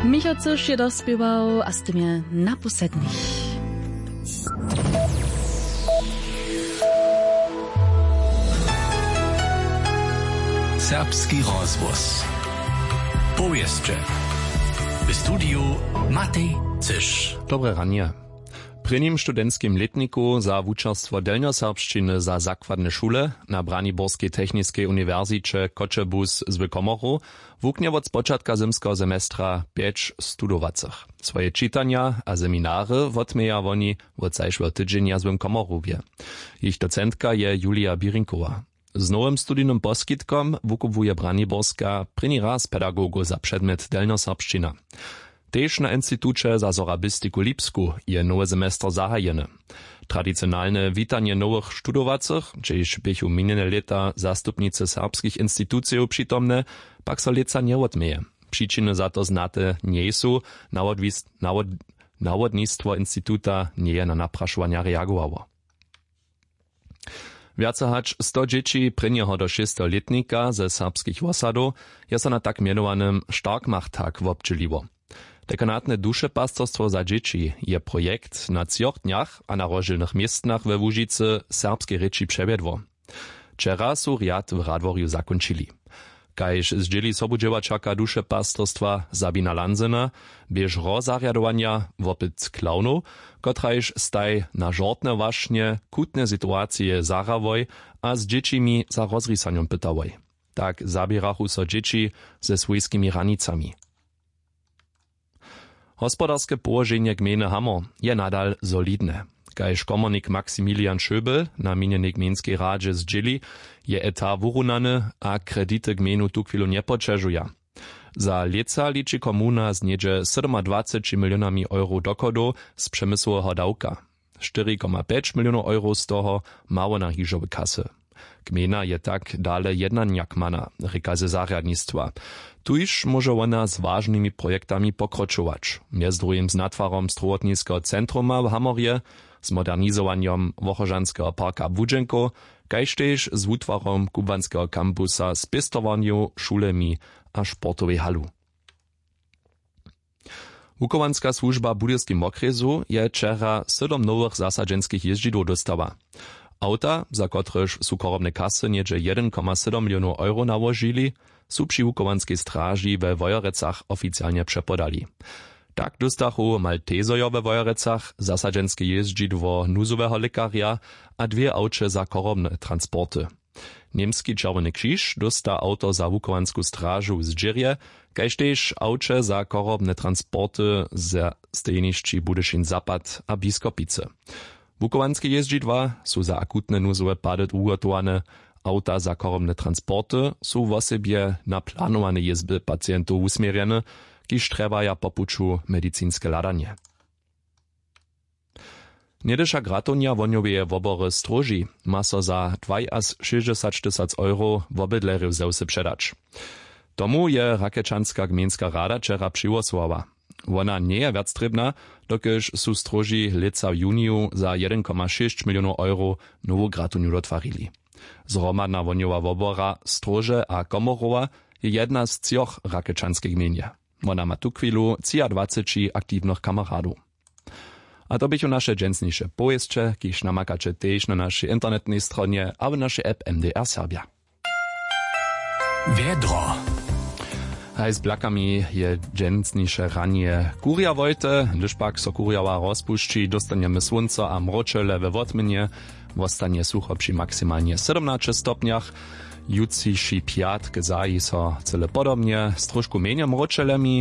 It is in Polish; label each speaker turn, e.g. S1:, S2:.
S1: Michał Cysz je dospiewał, a z tym je naposlednich.
S2: Serbski rozvoz. Powieszcze. W studiu Matej Cysz.
S3: Dobre ranie. Pri nim studentskim letniku za wučerstwo delnjoserbšćiny za zakładne šule na Braniborskiej Techniskiej Uniwersycie Kočebus z Komoru wuknie od spočatka zimskiego semestra 5 studowacych. Swoje czytania a seminary wotmeja woni od zajszłego tydzienia z Komorówje. Ich docentka je Julia Birinkowa. Z nowym studijnym poskitkom wukupuje Braniborska pryni raz pedagogu za przedmiot delnjoserbšćina. Tež na Institucie za sorabistiku Lipsku je nowy semestr zahajeny. Tradicionalne witanie nowych studowacych, gdzieś bychu minione lata zastupnice serbskich instytucji przytomne, pak so leca nie odmeje. Przyczyny za to znate nie są, nawodnictwo Instytuta nie je na napraszowania reagowało. Więcej hać 100 dzieci prynieho do 6-letnika ze serbskich osadów jest na tak mianowanym Starkmachttag wobdźeliwo. Dekanatne dušepasterstwo za dzieci je projekt na 3 dniach a na rozdzielnych miestnach we Łužicy serbskie reči przewiedło. Wczera su riad w Radworju zakończyli. Kajż zdzieli sobudziewaczaka dušepasterstwa Sabina Lanzena biež rozariadowania wopyt klaunów, kotrajż staj na żortne właśnie kutne sytuacje zarawoj a z dziecimi za rozrisaniom pytawoj. Tak zabierachu so dzieci ze swojskimi ranicami. Hospodarskie położenie gminy Hammer je nadal solidne. Kajż komornik Maksymilian Schöbel na minionej gminskiej radzie zdzieli, je etat wurunany a kredyty gminu tu chwilu nie poczeżuja. Za leca liczy komuna z niedzie 27 milionami euro dochodu z przemysłowego dawka. 4,5 milionów euro z toho mało na hižowe kasy. Gmina je tak dale jedna njakmana, reka ze zarjadnictwa. Tuż może ona z ważnymi projektami pokročować. Między drugim z natwarom strowotnického centruma w Hamorje, z modernizowaniem Wochorzanskiego parka Wudźenko, kaž tež z utwarom kubanskiego kampusa z pestowaniu, szulemi a sportowej halu. Wukowanska służba Budyrskim okresu je wczera 7 nowych zasadzenskich jeździdów dostała. Auta, za kotrež su korobne kasy niedzie 1,7 milionów euro nałożyli, su przy Wukowanskiej straży we Wojerecach oficjalnie przepodali. Tak dostachu Maltezojo we Wojerecach zasadzenskie jeździdło nuzowego lekarja a 2 aucze za korobne transporty. Niemski Czerwony Krzyż dosta auto za Wukowanską strażu z Dżirje, kaž tež aucze za korobne transporty ze stejnišći Budyšin Zapad a Biskopice. Wukowanskie jeździdła su za akutne nuzowe pady ugotowane, auta za korobne transporty su w osobie na planowane jezby pacjentów usmierjene, kiż trebaja popuczu medicinske ladanie. Niedysza gratonia wonioweje wobory stroži ma so za 62 000 euro wobydlerów zełsy przedać. Tomu je Rakečanská gmejnská rada wczera přiwosłała. Ona nie je viac trebna, dokež su stroži leca v juniju za 1,6 milionów euro nowu gratoniu dotwarili. Zhromadna woniowa wobora Strože a Komorova je jedna z 3 rakečanských gmenje. Ona ma tu chwilu 23 aktywnych kameradów. A to bychu nasze dżęsniejsze pojeźdźcze, kiż namakacie też na naszej internetnej stronie, a w naszej app MDR Serbia.
S2: Wiedro.
S3: Haj z blakami je dżęsniejsze ranie kuria wojte, gdyż pak so kuriała rozpuszczy, dostaniemy słońca a mroczele we wotminie, wostanie sucho przy maksymalnie 17 stopniach, jutrzejszy piatk zaji so cele podobnie, z troszkę mniej mroczelemi,